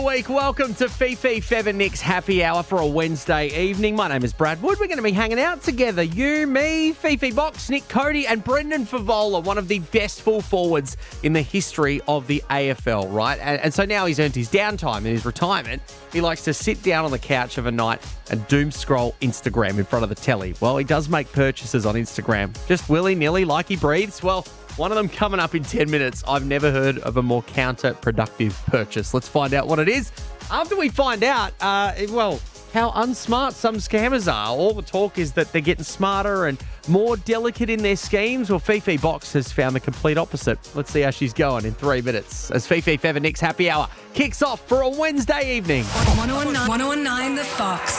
Week. Welcome to Fifi, Fev and Nick's happy hour for a Wednesday evening. My name is Brad Wood. We're going to be hanging out together. You, me, Fifi Box, Nick Cody and Brendan Favola, one of the best full forwards in the history of the AFL, right? And so now he's earned his downtime in his retirement. He likes to sit down on the couch of a night and doom scroll Instagram in front of the telly. Well, he does make purchases on Instagram, just willy-nilly like he breathes. Well, one of them coming up in 10 minutes. I've never heard of a more counterproductive purchase. Let's find out what it is. After we find out, how unsmart some scammers are. All the talk is that they're getting smarter and more delicate in their schemes. Well, Fifi Box has found the complete opposite. Let's see how she's going in 3 minutes as Fifi, Fev and Nick's happy hour kicks off for a Wednesday evening. 1019 The Fox.